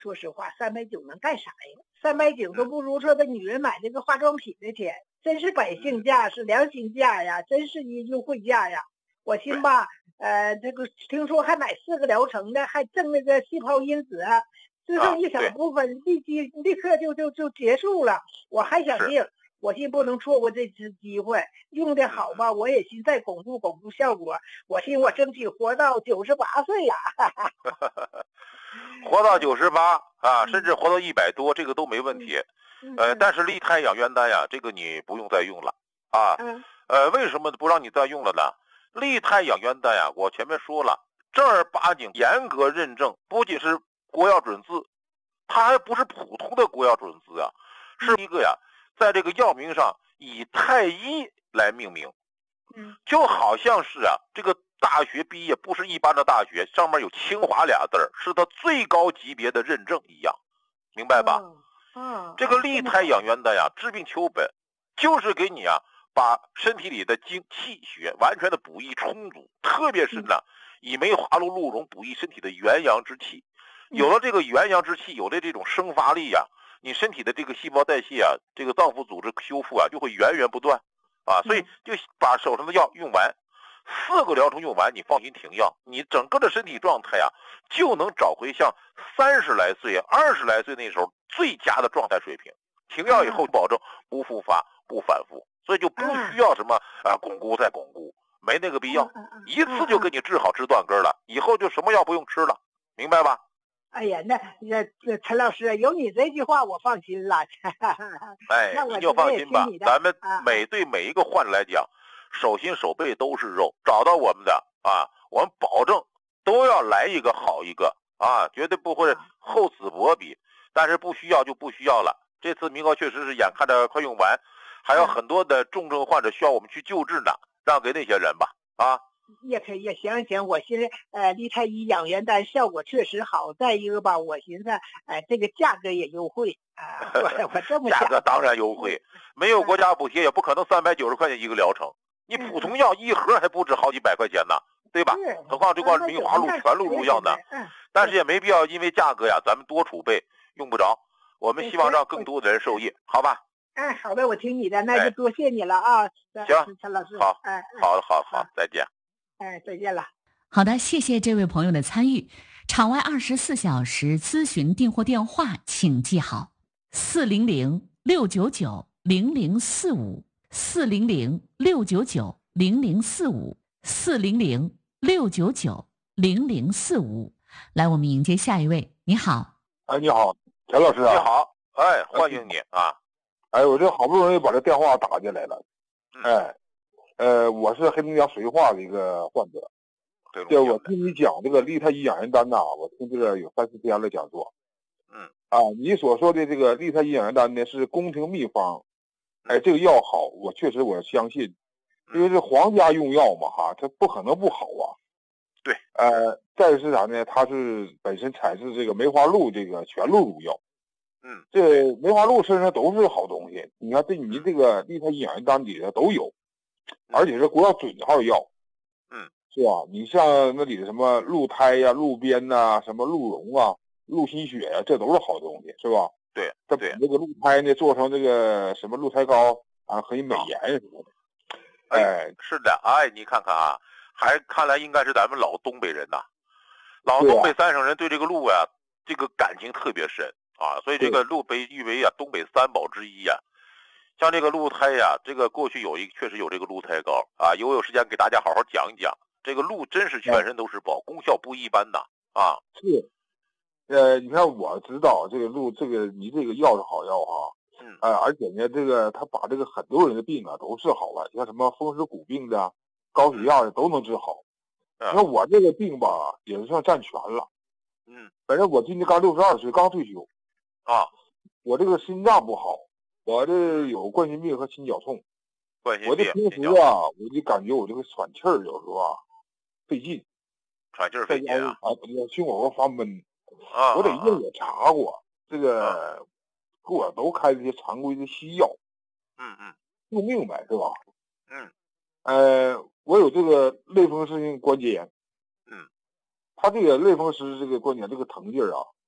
说实话，390能干啥呀？390都不如说这女人买这个化妆品的钱，真是百姓价，是良心价呀，真是一优惠价呀。我寻吧，这个听说还买4个疗程的，还挣那个细胞因子，只剩一小部分，立刻就结束了。我还想定，我寻不能错过这次机会，用的好吧，我也寻再巩固效果。我寻我争取活到98岁呀。 活到98啊，甚至活到100多，这个都没问题。但是利泰养元丹呀，这个你不用再用了啊。为什么不让你再用了呢？利泰养元丹呀，我前面说了，正儿八经严格认证，不仅是国药准字，它还不是普通的国药准字啊，是一个呀，在这个药名上以太医来命名。就好像是啊，这个大学毕业不是一般的大学，上面有清华俩字，是它最高级别的认证一样，明白吧？这个利泰养元丹呀，治病求本，就是给你啊，把身体里的精气血完全的补益充足，特别是呢，以梅花鹿鹿茸补益身体的元阳之气。有了这个元阳之气，有了这种生发力呀，你身体的这个细胞代谢啊，这个脏腑组织修复啊，就会源源不断啊。所以就把手上的药用完，4个疗程用完，你放心停药，你整个的身体状态啊，就能找回像30来岁、20来岁那时候最佳的状态水平。停药以后，保证不复发、不反复，所以就不需要什么巩固再巩固，没那个必要，一次就给你治好治断根了，以后就什么药不用吃了，明白吧？ 哎呀，那陈老师，有你这句话我放心了。 你就放心吧。咱们对每一个患者来讲，手心手背都是肉，找到我们的啊，我们保证都要来一个好一个啊，绝对不会厚此薄彼。但是不需要就不需要了。这次明哥确实是眼看着快用完，还有很多的重症患者需要我们去救治呢，让给那些人吧啊。 也可以，也行，我寻思，利泰医养元丹效果确实好。再一个吧，我寻思，这个价格也优惠啊。我这么想， 价格当然优惠，没有国家补贴，也不可能390块钱一个疗程。你普通药一盒还不止好几百块钱呢，对吧？何况这块梅花鹿全鹿入药呢。但是也没必要因为价格呀，咱们多储备，用不着。我们希望让更多的人受益，好吧？ 好的，我听你的，那就多谢你了啊。 行， 陈老师， 好，再见。 再见了。 好的，谢谢这位朋友的参与。场外24小时咨询订货电话，请记好400-699-0045，400-699-0045，400-699-0045。来，我们迎接下一位。你好。 你好，陈老师啊。 你好，欢迎你啊。 我这好不容易把这电话打进来了。我是黑龙江绥化的一个患者。我听你讲这个利泰医养元丹呐，我听这个有3-4天了讲座。你所说的这个利泰医养元丹呢是宫廷秘方，这个药好，我确实我相信，因为是皇家用药嘛哈，它不可能不好啊。 对。 再是啥呢？它是本身采自这个梅花鹿这个全鹿入药。这梅花鹿身上都是好东西，你看你这个利泰医养元丹里头都有，而且是国药准号药。是吧？你像那里的什么鹿胎呀、鹿鞭呐、什么鹿茸啊、鹿心血呀，这都是好东西，是吧？ 对。 它把这个鹿胎呢做成这个什么鹿胎膏啊，可以美颜什么的。 是的，你看看啊，看来应该是咱们老东北人呐，老东北3省人对这个鹿啊，这个感情特别深啊，所以这个鹿被誉为东北3宝之一呀。像这个鹿胎呀，这个过去确实有这个鹿胎膏啊，有时间给大家好好讲一讲。这个鹿真是全身都是宝，功效不一般呐啊！ 是，你看我知道这个鹿，你这个药是好药哈，而且呢，这个他把这个很多人的病啊都治好了，像什么风湿骨病的、高血压的都能治好。你看我这个病吧，也是算占全了。反正我今年刚62岁，刚退休啊。 我这个心脏不好，我这有冠心病和心绞痛。 我这平时啊，我就感觉我这个喘气儿有时候啊费劲， 喘气儿费劲啊， 心火发闷我在医院也查过，这个给我都开这些常规的西药，不明白是吧？我有这个类风湿性关节炎，他这个类风湿这个关节这个疼劲儿啊，